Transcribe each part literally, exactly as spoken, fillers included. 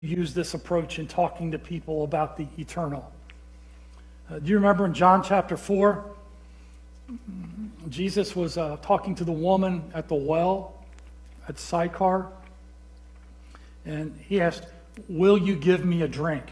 use this approach in talking to people about the eternal. Uh, do you remember in John chapter four, Jesus was uh, talking to the woman at the well at Sychar, and he asked, "Will you give me a drink?"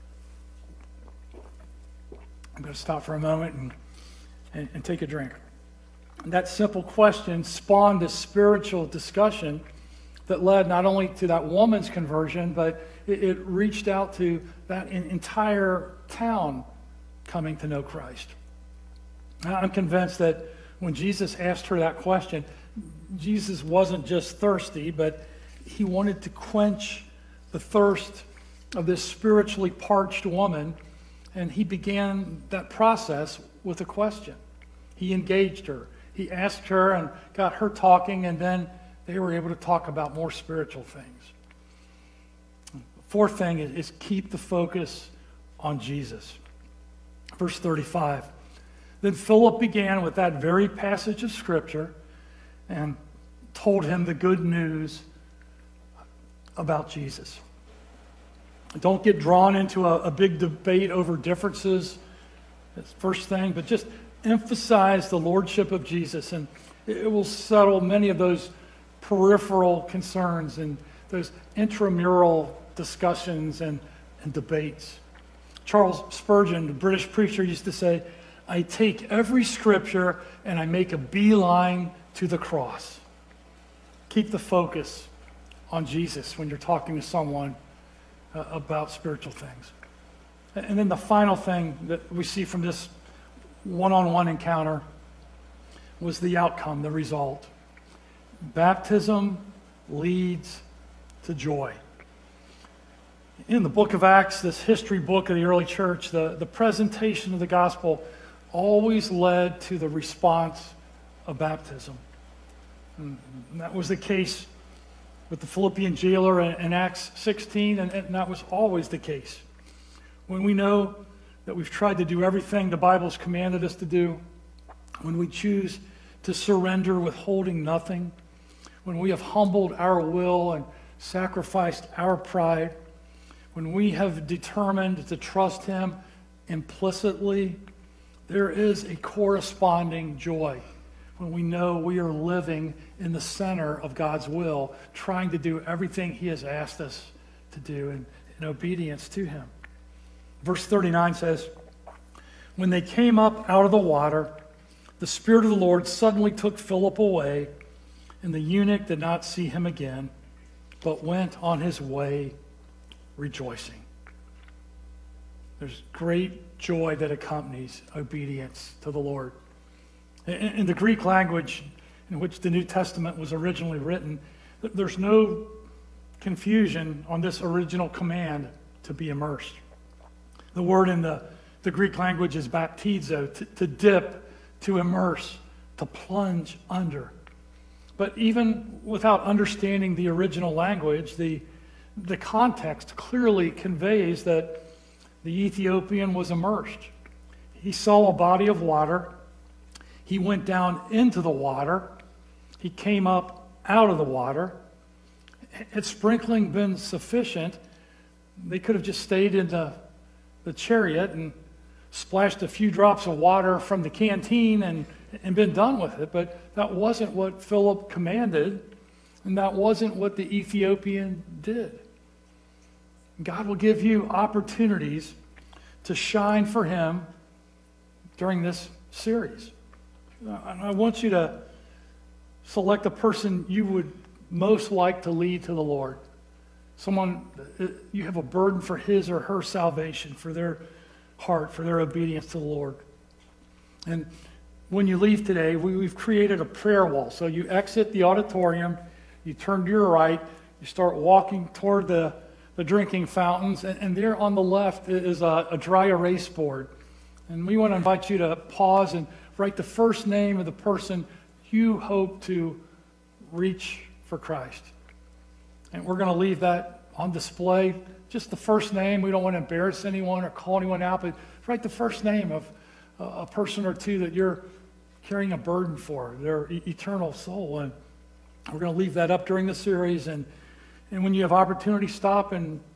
I'm going to stop for a moment and, and, and take a drink. And that simple question spawned a spiritual discussion that led not only to that woman's conversion, but it, it reached out to that in, entire town coming to know Christ. Now, I'm convinced that when Jesus asked her that question, Jesus wasn't just thirsty, but he wanted to quench the thirst of this spiritually parched woman, and he began that process with a question. He engaged her. He asked her and got her talking, and then they were able to talk about more spiritual things. Fourth thing is, is keep the focus on Jesus. Verse thirty-five. Then Philip began with that very passage of Scripture and told him the good news about Jesus. Don't get drawn into a, a big debate over differences. That's the first thing, but just emphasize the lordship of Jesus, and it will settle many of those peripheral concerns and those intramural discussions and, and debates. Charles Spurgeon, the British preacher, used to say, "I take every scripture and I make a beeline to the cross." Keep the focus on Jesus when you're talking to someone uh, about spiritual things. And then the final thing that we see from this one-on-one encounter was the outcome, the result. Baptism leads to joy. In the book of Acts, this history book of the early church, the, the presentation of the gospel always led to the response of baptism. And that was the case with the Philippian jailer in, in Acts sixteen, and, and that was always the case. When we know that we've tried to do everything the Bible's commanded us to do, when we choose to surrender withholding nothing, when we have humbled our will and sacrificed our pride, when we have determined to trust Him implicitly, there is a corresponding joy when we know we are living in the center of God's will, trying to do everything He has asked us to do in, in obedience to Him. Verse thirty-nine says, "When they came up out of the water, the Spirit of the Lord suddenly took Philip away, and the eunuch did not see him again, but went on his way rejoicing." There's great joy that accompanies obedience to the Lord. In, in the Greek language in which the New Testament was originally written, there's no confusion on this original command to be immersed. The word in the, the Greek language is baptizo, to, to dip, to immerse, to plunge under. But even without understanding the original language, the, the context clearly conveys that the Ethiopian was immersed. He saw a body of water. He went down into the water. He came up out of the water. Had sprinkling been sufficient, they could have just stayed in the the chariot and splashed a few drops of water from the canteen and, and been done with it. But that wasn't what Philip commanded, and that wasn't what the Ethiopian did. God will give you opportunities to shine for Him during this series. I want you to select the person you would most like to lead to the Lord. Someone, you have a burden for his or her salvation, for their heart, for their obedience to the Lord. And when you leave today, we, we've created a prayer wall. So you exit the auditorium, you turn to your right, you start walking toward the, the drinking fountains, and, and there on the left is a, a dry erase board. And we want to invite you to pause and write the first name of the person you hope to reach for Christ. And we're going to leave that on display, just the first name. We don't want to embarrass anyone or call anyone out, but write the first name of a person or two that you're carrying a burden for, their e- eternal soul. And we're going to leave that up during the series. And, and when you have opportunity, stop and